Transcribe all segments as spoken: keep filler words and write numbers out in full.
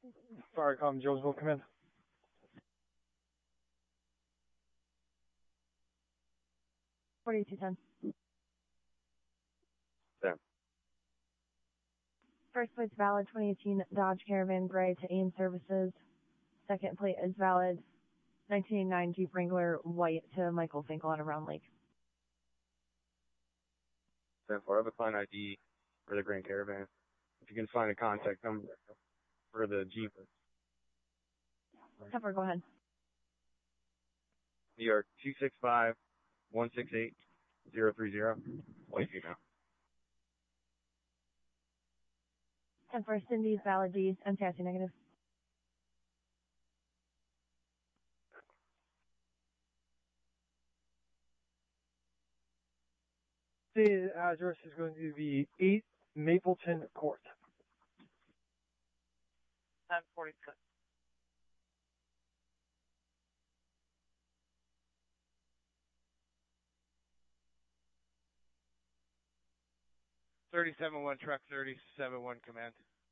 Firecom, Jonesville, come in. forty-two ten. Sam. First plate's valid, twenty eighteen Dodge Caravan Gray to AIM Services. Second plate is valid, nineteen eighty-nine Jeep Wrangler White to Michael Finkel out of Round Lake. Sam four, I have a client I D for the Grand Caravan. If you can find a contact number for the Jeep. ten four, go ahead. New York two six five, one six eight, zero three zero. White female. ten four, Cindy's valid D, M T I C negative. The address is going to be eight Mapleton Court. ten forty-six. thirty-seven one, truck thirty-seven one, command.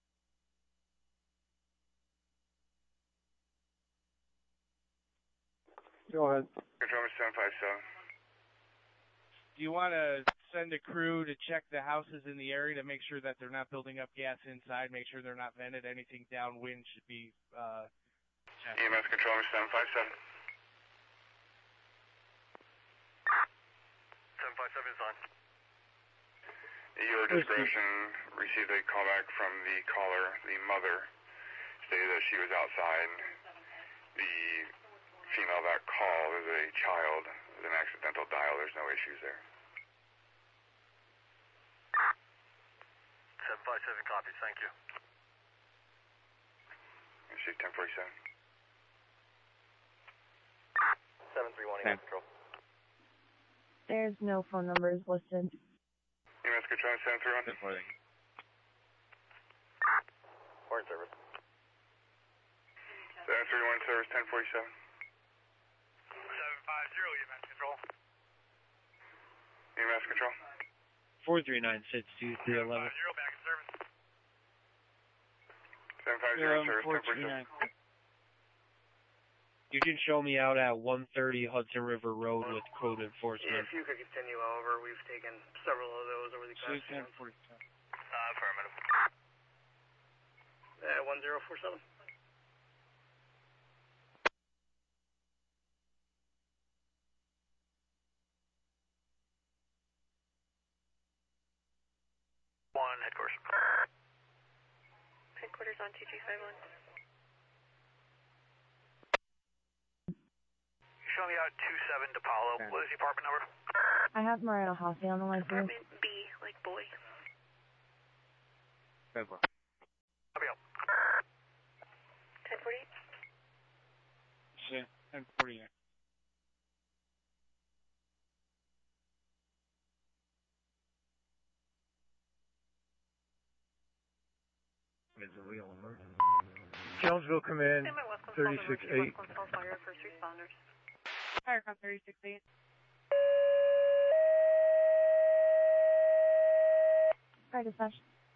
Go ahead. Control seven five seven. Do you want to send a crew to check the houses in the area to make sure that they're not building up gas inside, make sure they're not vented, anything downwind should be uh, checked. E M S control seven five seven. seven five seven is on. At your discretion, received a callback from the caller. The mother stated that she was outside. The female that called is a child with an accidental dial. There's no issues there. seven five seven copies, thank you. Receive ten forty-seven. seven three one, E M S control. There's no phone numbers listed. E M S control seven three one. Good morning. Horn service. seven three one service ten forty-seven. seven five zero E M S control. E M S control. four three nine six two three eleven. seven five zero back in service. seven five zero service ten forty-seven. You can show me out at one thirty Hudson River Road with code enforcement. If you could continue over, we've taken several of those over the past few months. Uh, affirmative. Uh, one zero four seven. One, headquarters. Headquarters on two two five one. Show me out two seven DePaulo. Okay. What is the apartment number? I have Mariah Hossey on the line for you. Apartment B, like boy. ten four. Copy out. ten forty-eight. ten forty-eight. It's a real emergency. Jonesville, come in. thirty-six eight. First responders. Firecom thirty-six eight. Hi, dispatch.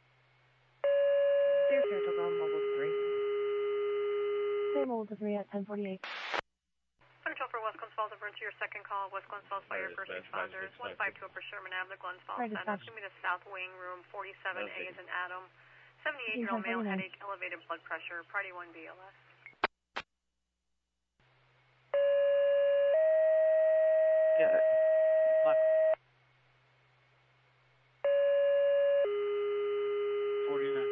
Dear Saratoga, Mobile to three. Say Mobile to three at ten forty-eight. Control for West Glens Falls, over to your second call. West Glens Falls Fire First Responders. one five two Upper Sherman Avenue, Glens Falls Hi, Center. dispatch. Give me the South Wing, room forty-seven A is an Adam. seventy-eight-year-old male, headache, elevated blood pressure, party one B L S. Yeah. forty-nine.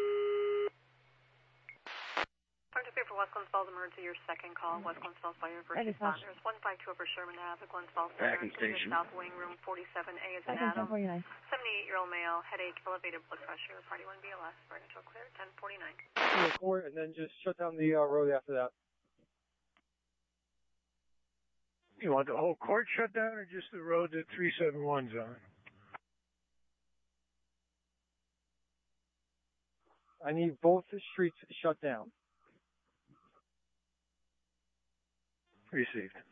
Contact for West Glens Falls, emergency, your second call. West Glens Falls Fire First Responders. one five two Upper Sherman Avenue, Glens Falls Center. Backing Give me the station. South Wing, room forty-seven A is an Second, ten Adam. forty-nine. seventy-eight-year-old male, headache, elevated blood pressure, party one B L S. Residential clear, ten forty-nine. To the court, and then just shut down the uh, road after that. You want the whole court shut down or just the road that three seven one's on? I need both the streets shut down. Received.